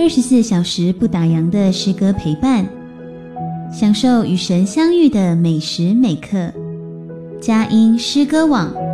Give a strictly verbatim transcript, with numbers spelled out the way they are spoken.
二十四小时不打烊的诗歌陪伴，享受与神相遇的每时每刻。佳音诗歌网